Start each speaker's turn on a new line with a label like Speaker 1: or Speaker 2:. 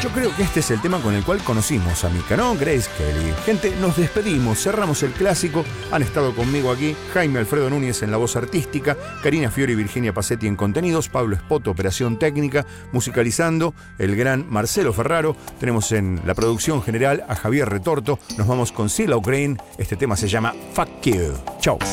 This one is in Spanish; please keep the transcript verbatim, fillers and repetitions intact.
Speaker 1: yo creo que este es el tema con el cual conocimos a Mika, ¿no? Grace Kelly. Gente, nos despedimos, cerramos el clásico. Han estado conmigo aquí Jaime Alfredo Núñez en la voz artística, Karina Fiori y Virginia Pacetti en contenidos, Pablo Espoto, operación técnica, musicalizando, el gran Marcelo Ferraro. Tenemos en la producción general a Javier Retorto. Nos vamos con Sila Ukraine. Este tema se llama Fuck You. Chau.